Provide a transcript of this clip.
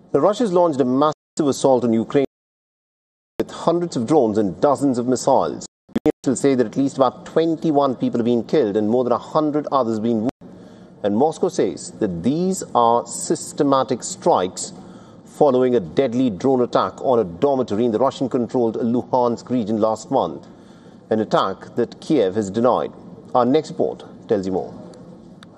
Russia's launched a massive assault on Ukraine with hundreds of drones and dozens of missiles. Ukrainians say that at least about 21 people have been killed and more than 100 others been wounded. And Moscow says that these are systematic strikes following a deadly drone attack on a dormitory in the Russian-controlled Luhansk region last month, an attack that Kiev has denied. Our next report tells you more.